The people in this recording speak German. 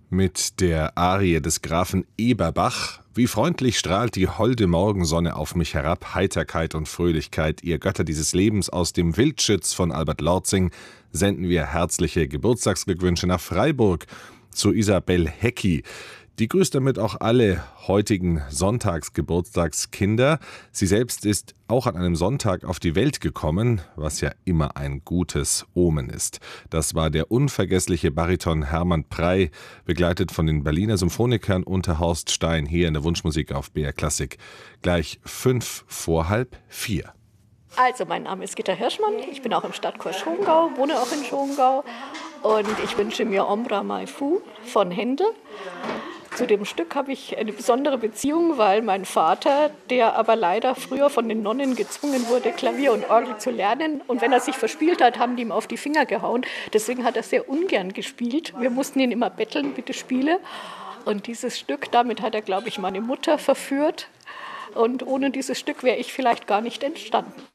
Mit der Arie des Grafen Eberbach: Wie freundlich strahlt die holde Morgensonne auf mich herab, Heiterkeit und Fröhlichkeit, ihr Götter dieses Lebens. Aus dem Wildschütz von Albert Lortzing senden wir herzliche Geburtstagsglückwünsche nach Freiburg zu Isabel Hecki. Die grüßt damit auch alle heutigen Sonntagsgeburtstagskinder. Sie selbst ist auch an einem Sonntag auf die Welt gekommen, was ja immer ein gutes Omen ist. Das war der unvergessliche Bariton Hermann Prey, begleitet von den Berliner Symphonikern unter Horst Stein, hier in der Wunschmusik auf BR Klassik. Gleich 3:55. Also, mein Name ist Gitta Hirschmann, ich bin auch im Stadtchor Schongau, wohne auch in Schongau und ich wünsche mir Ombra Mai Fu von Händel. Zu dem Stück habe ich eine besondere Beziehung, weil mein Vater, der aber leider früher von den Nonnen gezwungen wurde, Klavier und Orgel zu lernen. Und wenn er sich verspielt hat, haben die ihm auf die Finger gehauen. Deswegen hat er sehr ungern gespielt. Wir mussten ihn immer betteln, bitte spiele. Und dieses Stück, damit hat er, glaube ich, meine Mutter verführt. Und ohne dieses Stück wäre ich vielleicht gar nicht entstanden.